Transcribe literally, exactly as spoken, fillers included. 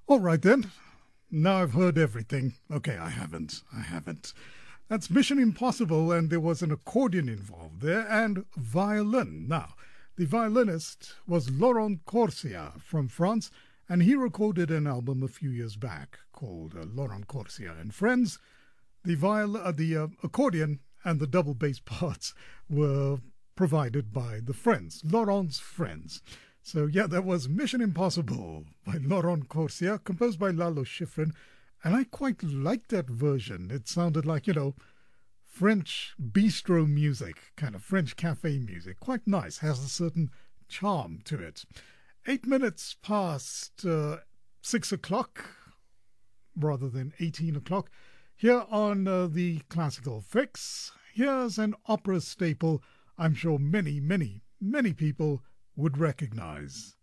All right then. Now I've heard everything. Okay, I haven't. I haven't. That's Mission Impossible, and there was an accordion involved there and violin. Now, the violinist was Laurent Corsia from France, and he recorded an album a few years back called uh, Laurent Corsia and Friends. The viol- uh, the uh, accordion and the double bass parts were provided by the Friends, Laurent's Friends. So yeah, that was Mission Impossible by Laurent Corsia, composed by Lalo Schifrin, and I quite liked that version. It sounded like, you know, French bistro music, kind of French cafe music. Quite nice, has a certain charm to it. Eight minutes past uh, six o'clock, rather than eighteen o'clock, here on uh, the Classical Fix. Here's an opera staple I'm sure many, many, many people would recognize.